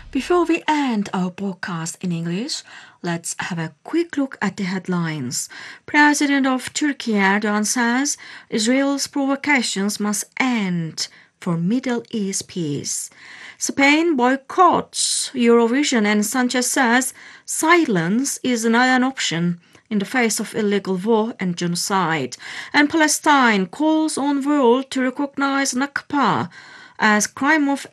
Before we end our podcast in English, let's have a quick look at the headlines. President of Turkey Erdogan says Israel's provocations must end for Middle East peace. Spain boycotts Eurovision and Sanchez says silence is not an option in the face of illegal war and genocide. And Palestine calls on world to recognize Nakba as crime of